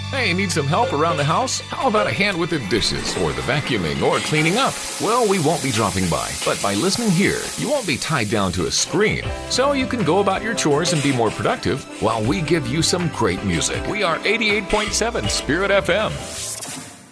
Hey, need some help around the house? How about a hand with the dishes, or the vacuuming, or cleaning up? Well, we won't be dropping by, but by listening here, you won't be tied down to a screen. So you can go about your chores and be more productive while we give you some great music. We are 88.7 Spirit FM.